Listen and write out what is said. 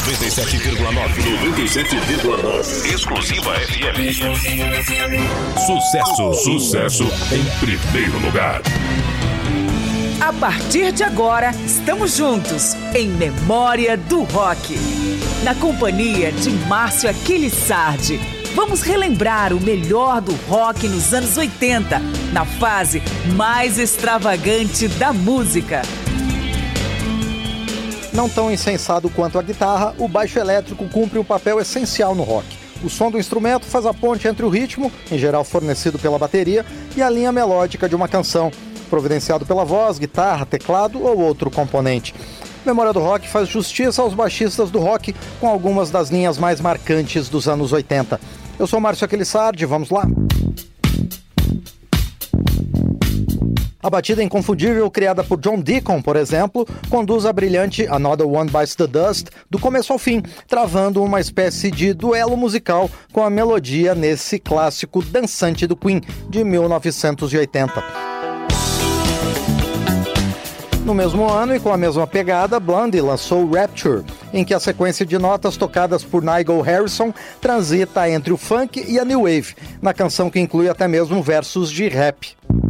97,9. Exclusiva FM. Sucesso em primeiro lugar. A partir de agora, estamos juntos em Memória do Rock. Na companhia de Márcio Aquilissardi, vamos relembrar o melhor do rock nos anos 80, na fase mais extravagante da música. Não tão insensado quanto a guitarra, o baixo elétrico cumpre um papel essencial no rock. O som do instrumento faz a ponte entre o ritmo, em geral fornecido pela bateria, e a linha melódica de uma canção, providenciado pela voz, guitarra, teclado ou outro componente. Memória do Rock faz justiça aos baixistas do rock com algumas das linhas mais marcantes dos anos 80. Eu sou Márcio Aquilissardi, vamos lá? A batida inconfundível criada por John Deacon, por exemplo, conduz a brilhante Another One Bites the Dust do começo ao fim, travando uma espécie de duelo musical com a melodia nesse clássico dançante do Queen, de 1980. No mesmo ano e com a mesma pegada, Blondie lançou Rapture, em que a sequência de notas tocadas por Nigel Harrison transita entre o funk e a new wave, na canção que inclui até mesmo versos de rap.